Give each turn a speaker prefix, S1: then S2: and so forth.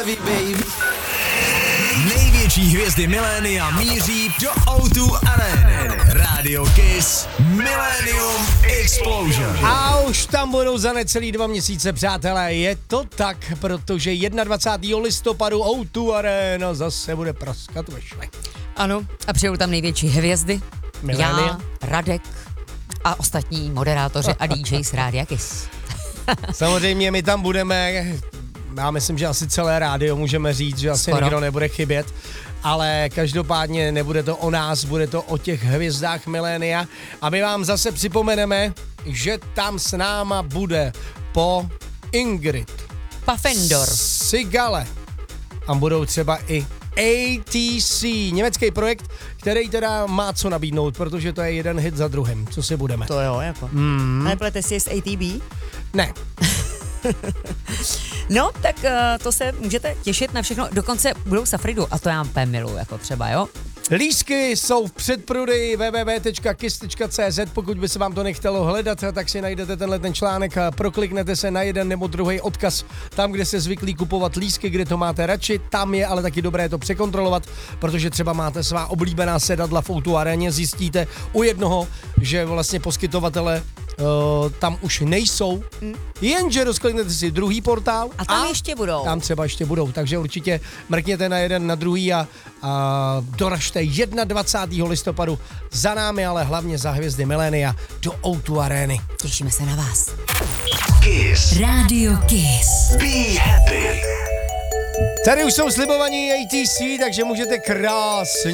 S1: love you, baby. Největší hvězdy milénia míří do O2 Areny. Radio Kiss Millennium Explosion.
S2: A už tam budou za necelý 2 měsíce, přátelé. Je to tak, protože 21. listopadu O2 Arena zase bude praskat ve švech.
S3: Ano, a přijou tam největší hvězdy.
S2: Milénia.
S3: Já, Radek a ostatní moderátoři a DJ z Rádia Kiss.
S2: Samozřejmě my tam budeme, já myslím, že asi celé rádio můžeme říct, že asi
S3: Skoro.
S2: nikdo nebude chybět, ale každopádně nebude to o nás, bude to o těch hvězdách milénia a my vám zase připomeneme, že tam s náma bude po Ingrid,
S3: Pafendor,
S2: Sigale a budou třeba i ATC, německý projekt, který teda má co nabídnout, protože to je jeden hit za druhým, co si budeme.
S4: To jo, jako. Neplete si s ATB?
S2: Ne.
S3: No, tak to se můžete těšit na všechno. Dokonce budou Safridu a to já úplně miluju, jako třeba, jo?
S2: Lístky jsou v předprodeji www.kiss.cz, pokud by se vám to nechtělo hledat, tak si najdete ten článek a prokliknete se na jeden nebo druhý odkaz tam, kde se zvyklí kupovat lístky, kde to máte radši, tam je ale taky dobré to překontrolovat, protože třeba máte svá oblíbená sedadla v O2 aréně, zjistíte u jednoho, že vlastně poskytovatele tam už nejsou, jenže rozkliknete si druhý portál
S4: A tam ještě budou.
S2: Tam třeba ještě budou, takže určitě mrkněte na jeden, na druhý a doražte 21. listopadu za námi, ale hlavně za hvězdy milénia do O2 arény.
S3: Těšíme se na vás.
S1: Kiss.
S5: Radio Kiss.
S1: Be happy.
S2: Tady už jsou slibovaní ATC, takže můžete krásně